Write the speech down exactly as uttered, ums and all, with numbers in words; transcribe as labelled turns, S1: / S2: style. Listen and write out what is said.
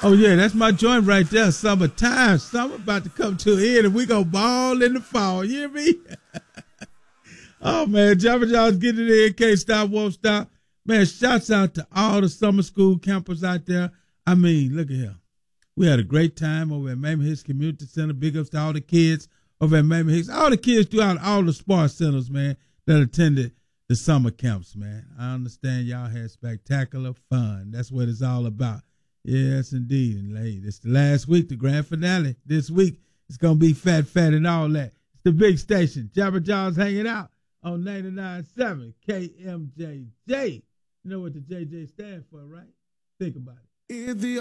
S1: Oh, yeah, that's my joint right there. Summertime. Summer about to come to an end, and we going to ball in the fall. You hear me? Oh, man, Jabba Jaw's getting it in. Can't stop, won't stop. Man, shouts out to all the summer school campers out there. I mean, look at here. We had a great time over at Mamie Hicks Community Center. Big ups to all the kids over at Mamie Hicks. All the kids throughout all the sports centers, man, that attended the summer camps, man. I understand y'all had spectacular fun. That's what it's all about. Yes, indeed. And hey, it's the last week, the grand finale. This week, it's going to be fat, fat, and all that. It's the big station. Jabba Jaw's hanging out on ninety-nine point seven K M J J. You know what the J J stands for, right? Think about it.
S2: In the